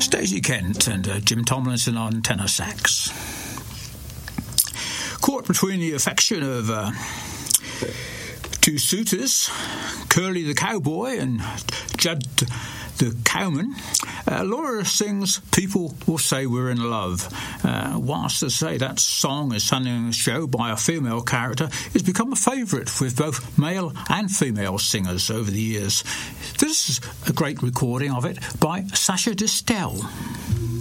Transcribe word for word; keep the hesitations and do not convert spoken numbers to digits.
Stacey Kent and uh, Jim Tomlinson on tenor sax. Caught between the affection of uh, two suitors, Curly the cowboy and Judd the cowman, uh, Laura sings People Will Say We're in Love. Uh, whilst to say that song is sung in a show by a female character, it's become a favourite with both male and female singers over the years. This is a great recording of it by Sasha Distel.